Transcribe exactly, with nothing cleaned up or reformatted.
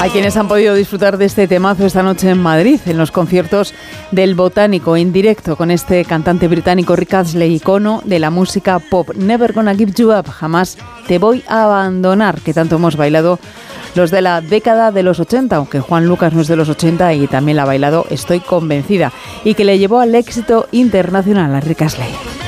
Hay quienes han podido disfrutar de este temazo esta noche en Madrid, en los conciertos del Botánico, en directo con este cantante británico Rick Astley, icono de la música pop. Never Gonna Give You Up, jamás te voy a abandonar, que tanto hemos bailado los de la década de los ochenta, aunque Juan Lucas no es de los ochenta y también la ha bailado, estoy convencida, y que le llevó al éxito internacional a Rick Astley.